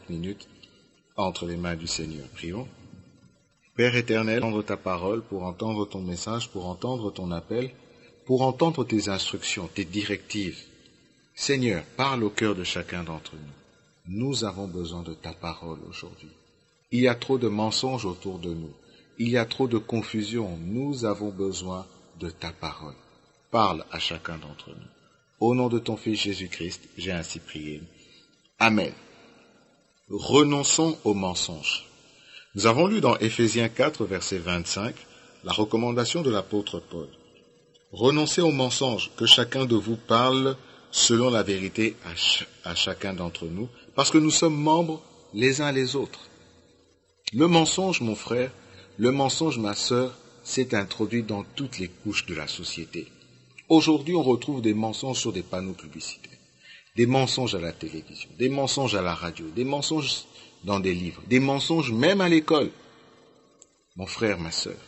30 minutes entre les mains du Seigneur. Prions. Père éternel, pour entendre ta parole, pour entendre ton message, pour entendre ton appel, pour entendre tes instructions, tes directives. Seigneur, parle au cœur de chacun d'entre nous. Nous avons besoin de ta parole aujourd'hui. Il y a trop de mensonges autour de nous. Il y a trop de confusion. Nous avons besoin de ta parole. Parle à chacun d'entre nous. Au nom de ton Fils Jésus-Christ, j'ai ainsi prié. Amen. Renonçons aux mensonges. Nous avons lu dans Éphésiens 4, verset 25, la recommandation de l'apôtre Paul. Renoncez aux mensonges, que chacun de vous parle selon la vérité à chacun d'entre nous, parce que nous sommes membres les uns les autres. Le mensonge, mon frère, le mensonge, ma sœur, s'est introduit dans toutes les couches de la société. Aujourd'hui, on retrouve des mensonges sur des panneaux publicitaires, des mensonges à la télévision, des mensonges à la radio, des mensonges dans des livres, des mensonges même à l'école. Mon frère, ma sœur,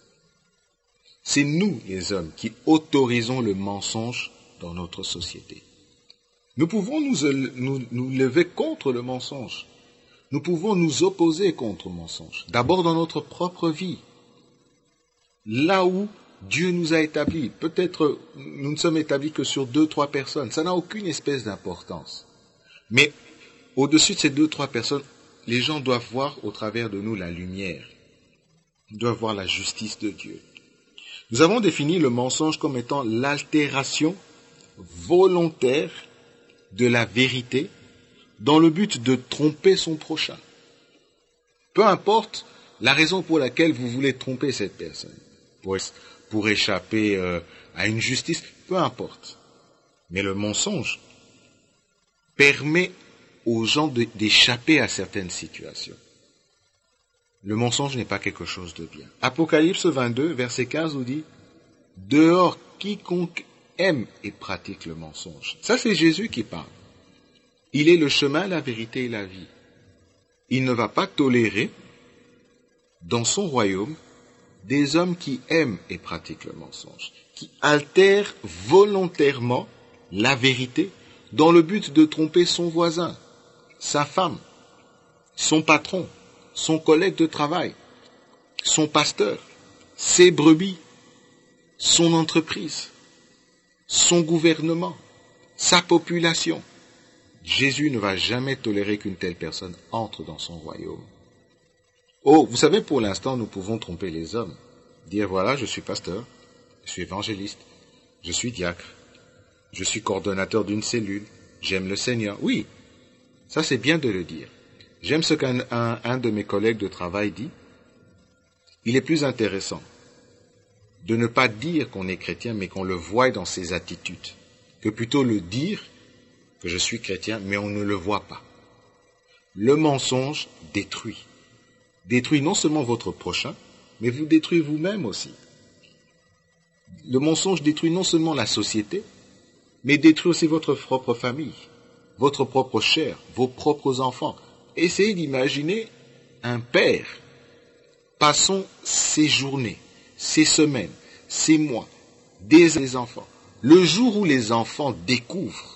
c'est nous, les hommes, qui autorisons le mensonge dans notre société. Nous pouvons nous lever contre le mensonge. Nous pouvons nous opposer contre le mensonge. D'abord dans notre propre vie. Là où Dieu nous a établis. Peut-être nous ne sommes établis que sur 2-3 personnes. Ça n'a aucune espèce d'importance. Mais au-dessus de ces 2-3 personnes, les gens doivent voir au travers de nous la lumière. Ils doivent voir la justice de Dieu. Nous avons défini le mensonge comme étant l'altération volontaire de la vérité dans le but de tromper son prochain. Peu importe la raison pour laquelle vous voulez tromper cette personne, pour échapper à une justice, peu importe. Mais le mensonge permet aux gens d'échapper à certaines situations. Le mensonge n'est pas quelque chose de bien. Apocalypse 22, verset 15 nous dit « Dehors, quiconque aime et pratique le mensonge. » Ça, c'est Jésus qui parle. Il est le chemin, la vérité et la vie. Il ne va pas tolérer dans son royaume des hommes qui aiment et pratiquent le mensonge, qui altèrent volontairement la vérité dans le but de tromper son voisin, sa femme, son patron, son collègue de travail, son pasteur, ses brebis, son entreprise, son gouvernement, sa population. Jésus ne va jamais tolérer qu'une telle personne entre dans son royaume. Oh, vous savez, pour l'instant, nous pouvons tromper les hommes. Dire, voilà, je suis pasteur, je suis évangéliste, je suis diacre, je suis coordonnateur d'une cellule, j'aime le Seigneur. Oui, ça c'est bien de le dire. J'aime ce qu'un de mes collègues de travail dit. Il est plus intéressant de ne pas dire qu'on est chrétien, mais qu'on le voie dans ses attitudes, que plutôt le dire que je suis chrétien, mais on ne le voit pas. Le mensonge détruit. Détruit non seulement votre prochain, mais vous détruit vous-même aussi. Le mensonge détruit non seulement la société, mais détruit aussi votre propre famille, votre propre chair, vos propres enfants. Essayez d'imaginer un père passant ses journées, ses semaines, ses mois, des enfants. Le jour où les enfants découvrent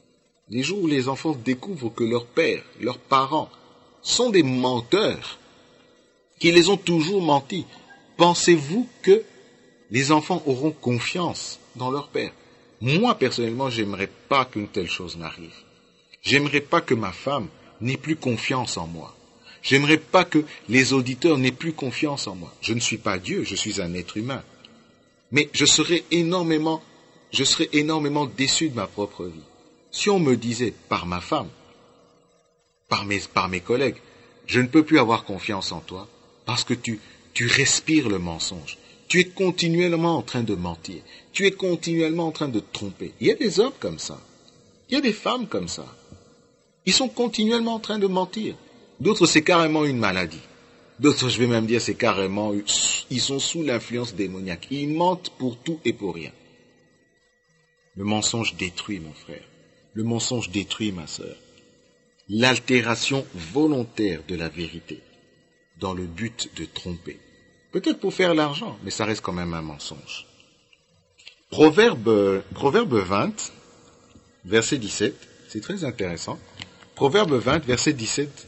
que leur père, leurs parents sont des menteurs, qui les ont toujours menti, pensez-vous que les enfants auront confiance dans leur père? Moi, personnellement, j'aimerais pas qu'une telle chose m'arrive. J'aimerais pas que ma femme n'ait plus confiance en moi. J'aimerais pas que les auditeurs n'aient plus confiance en moi. Je ne suis pas Dieu, je suis un être humain. Mais je serais énormément déçu de ma propre vie. Si on me disait par ma femme, par mes collègues, je ne peux plus avoir confiance en toi parce que tu respires le mensonge. Tu es continuellement en train de mentir. Tu es continuellement en train de te tromper. Il y a des hommes comme ça. Il y a des femmes comme ça. Ils sont continuellement en train de mentir. D'autres, c'est carrément une maladie. D'autres, je vais même dire, c'est carrément, ils sont sous l'influence démoniaque. Ils mentent pour tout et pour rien. Le mensonge détruit, mon frère. Le mensonge détruit, ma sœur. L'altération volontaire de la vérité dans le but de tromper. Peut-être pour faire l'argent, mais ça reste quand même un mensonge. Proverbe 20, verset 17, c'est très intéressant. Proverbe 20, verset 17